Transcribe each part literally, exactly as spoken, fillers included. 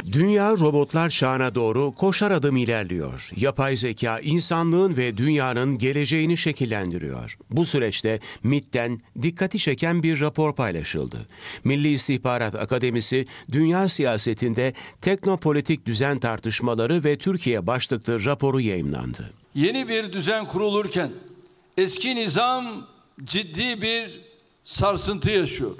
Dünya robotlar çağına doğru koşar adım ilerliyor. Yapay zeka insanlığın ve dünyanın geleceğini şekillendiriyor. Bu süreçte MİT'ten dikkati çeken bir rapor paylaşıldı. Milli İstihbarat Akademisi, dünya siyasetinde teknopolitik düzen tartışmaları ve Türkiye başlıklı raporu yayımlandı. Yeni bir düzen kurulurken eski nizam ciddi bir sarsıntı yaşıyor.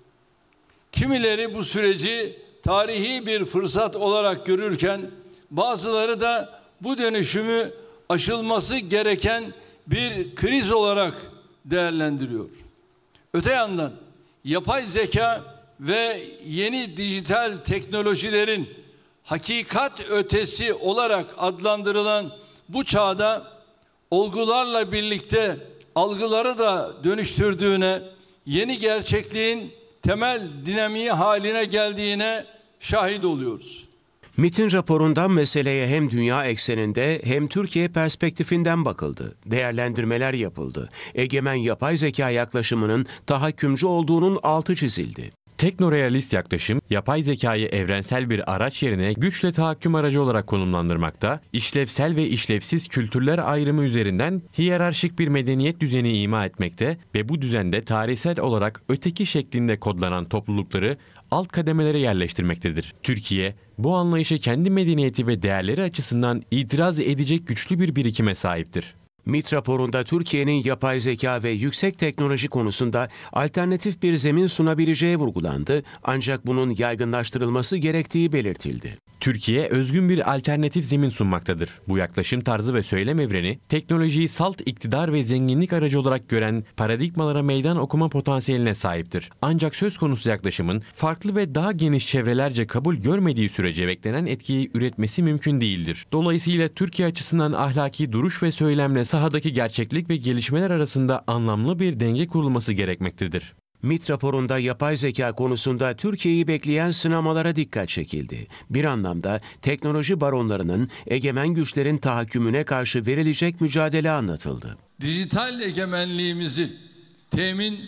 Kimileri bu süreci tarihi bir fırsat olarak görürken bazıları da bu dönüşümü aşılması gereken bir kriz olarak değerlendiriyor. Öte yandan yapay zeka ve yeni dijital teknolojilerin hakikat ötesi olarak adlandırılan bu çağda olgularla birlikte algıları da dönüştürdüğüne, yeni gerçekliğin temel dinamiği haline geldiğine şahit oluyoruz. MİT'in raporundan meseleye hem dünya ekseninde hem Türkiye perspektifinden bakıldı. Değerlendirmeler yapıldı. Egemen yapay zeka yaklaşımının tahakkümcü olduğunun altı çizildi. Teknorealist yaklaşım, yapay zekayı evrensel bir araç yerine güçle tahakküm aracı olarak konumlandırmakta, işlevsel ve işlevsiz kültürler ayrımı üzerinden hiyerarşik bir medeniyet düzeni ima etmekte ve bu düzende tarihsel olarak öteki şeklinde kodlanan toplulukları alt kademelere yerleştirmektedir. Türkiye, bu anlayışa kendi medeniyeti ve değerleri açısından itiraz edecek güçlü bir birikime sahiptir. MİT raporunda Türkiye'nin yapay zeka ve yüksek teknoloji konusunda alternatif bir zemin sunabileceği vurgulandı, ancak bunun yaygınlaştırılması gerektiği belirtildi. Türkiye özgün bir alternatif zemin sunmaktadır. Bu yaklaşım tarzı ve söylem evreni, teknolojiyi salt iktidar ve zenginlik aracı olarak gören paradigmalara meydan okuma potansiyeline sahiptir. Ancak söz konusu yaklaşımın farklı ve daha geniş çevrelerce kabul görmediği sürece beklenen etkiyi üretmesi mümkün değildir. Dolayısıyla Türkiye açısından ahlaki duruş ve söylemle sahadaki gerçeklik ve gelişmeler arasında anlamlı bir denge kurulması gerekmektedir. MİT raporunda yapay zeka konusunda Türkiye'yi bekleyen sınamalara dikkat çekildi. Bir anlamda teknoloji baronlarının egemen güçlerin tahakkümüne karşı verilecek mücadele anlatıldı. Dijital egemenliğimizi temin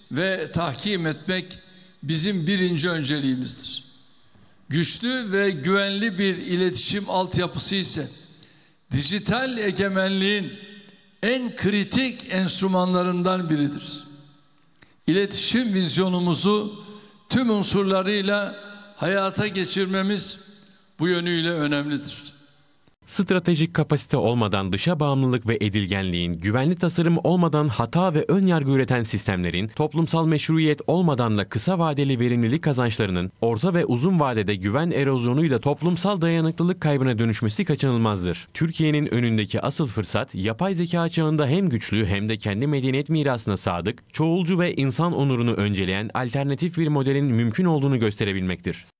ve tahkim etmek bizim birinci önceliğimizdir. Güçlü ve güvenli bir iletişim altyapısı ise dijital egemenliğin en kritik enstrümanlarından biridir. İletişim vizyonumuzu tüm unsurlarıyla hayata geçirmemiz bu yönüyle önemlidir. Stratejik kapasite olmadan dışa bağımlılık ve edilgenliğin, güvenli tasarım olmadan hata ve ön yargı üreten sistemlerin, toplumsal meşruiyet olmadan da kısa vadeli verimlilik kazançlarının orta ve uzun vadede güven erozyonuyla toplumsal dayanıklılık kaybına dönüşmesi kaçınılmazdır. Türkiye'nin önündeki asıl fırsat, yapay zeka çağında hem güçlü hem de kendi medeniyet mirasına sadık, çoğulcu ve insan onurunu önceleyen alternatif bir modelin mümkün olduğunu gösterebilmektir.